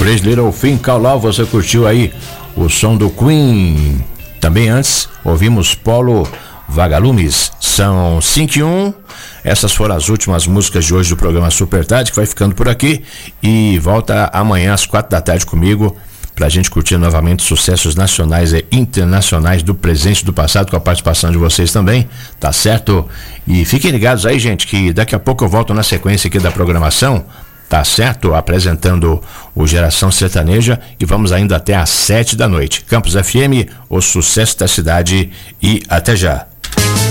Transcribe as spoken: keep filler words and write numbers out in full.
Crazy Little Thing Call Love, você curtiu aí o som do Queen. Também antes ouvimos Polo Vagalumes. São cinco e um. Essas foram as últimas músicas de hoje do programa Super Tarde, que vai ficando por aqui e volta amanhã às quatro da tarde comigo pra gente curtir novamente sucessos nacionais e internacionais do presente e do passado, com a participação de vocês também, tá certo? E fiquem ligados aí, gente, que daqui a pouco eu volto na sequência aqui da programação, tá certo? Apresentando o Geração Sertaneja e vamos ainda até às sete da noite. Campus F M, o sucesso da cidade, e até já.